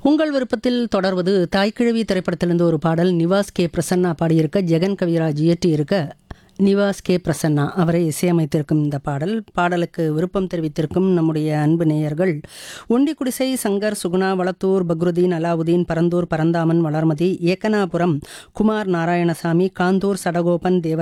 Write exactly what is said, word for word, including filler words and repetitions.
உங்கள் விருப்பத்தில் தொடர்வது தாய்க்கிழவி திரைப்படத்திலிருந்து ஒரு பாடல். நிவாஸ் கே பிரசன்னா பாடியிருக்க, ஜெகன் கவிராஜ் இயற்றியிருக்க, நிவாஸ் கே பிரசன்னா அவரை இசையமைத்திருக்கும் இந்த பாடல். பாடலுக்கு விருப்பம் தெரிவித்திருக்கும் நம்முடைய அன்பு நேயர்கள் ஒண்டிக்குடிசை, சங்கர், சுகுணா, வளத்தூர், பக்ருதீன், அலாவுதீன், பரந்தூர், பரந்தாமன், வளர்மதி, ஏக்கனாபுரம், குமார் நாராயணசாமி, காந்தூர், சடகோபன், தேவ